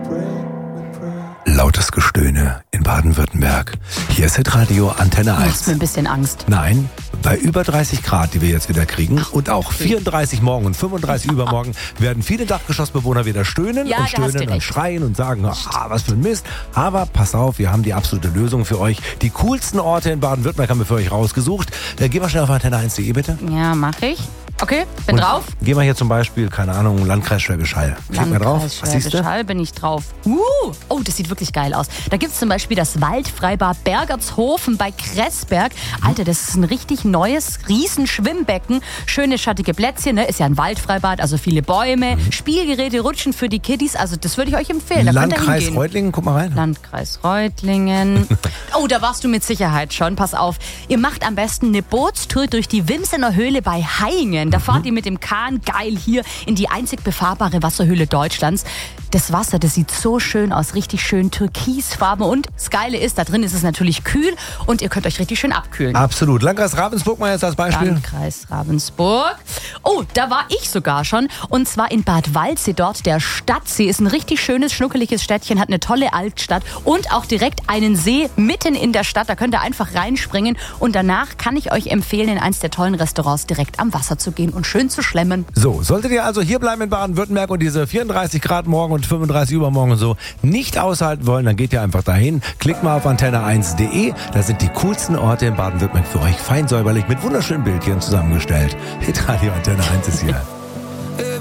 Lautes Gestöhne in Baden-Württemberg. Hier ist Hitradio Antenne 1. Du machst mir ein bisschen Angst. Nein, bei über 30 Grad, die wir jetzt wieder kriegen, und auch 34 morgen und 35 übermorgen, werden viele Dachgeschossbewohner wieder stöhnen und stöhnen und schreien und sagen, was für ein Mist. Aber pass auf, wir haben die absolute Lösung für euch. Die coolsten Orte in Baden-Württemberg haben wir für euch rausgesucht. Geh mal schnell auf antenne1.de bitte. Ja, mach ich. Okay, bin drauf. Geh mal hier zum Beispiel, keine Ahnung, Landkreis Schwäbisch Hall. Klick mal drauf. Was siehst du? Hall bin ich drauf. Oh, das sieht wirklich geil aus. Da gibt es zum Beispiel das Waldfreibad Bergertshofen bei Kressberg. Alter, das ist ein richtig neues Riesenschwimmbecken. Schöne schattige Plätzchen, ne? Ist ja ein Waldfreibad, also viele Bäume, Spielgeräte, Rutschen für die Kiddies. Also das würde ich euch empfehlen. Da Landkreis Reutlingen, guck mal rein. Landkreis Reutlingen. Oh, da warst du mit Sicherheit schon. Pass auf. Ihr macht am besten eine Bootstour durch die Wimsener Höhle bei Haingen. Da fahrt ihr mit dem Kahn geil hier in die einzig befahrbare Wasserhöhle Deutschlands. Das Wasser, das sieht so schön aus, richtig schön türkisfarben. Und das Geile ist, da drin ist es natürlich kühl und ihr könnt euch richtig schön abkühlen. Absolut. Landkreis Ravensburg mal jetzt als Beispiel. Landkreis Ravensburg. Oh, da war ich sogar schon. Und zwar in Bad Waldsee, dort der Stadtsee. Ist ein richtig schönes, schnuckeliges Städtchen, hat eine tolle Altstadt und auch direkt einen See mitten in der Stadt. Da könnt ihr einfach reinspringen. Und danach kann ich euch empfehlen, in eins der tollen Restaurants direkt am Wasser zu gehen und schön zu schlemmen. So, solltet ihr also hier bleiben in Baden-Württemberg und diese 34 Grad morgen und 35 übermorgen und so nicht aushalten wollen, dann geht ihr einfach dahin. Klickt mal auf antenne1.de. Da sind die coolsten Orte in Baden-Württemberg für euch fein säuberlich mit wunderschönen Bildchen zusammengestellt. Hitradio Antenne 1 ist hier.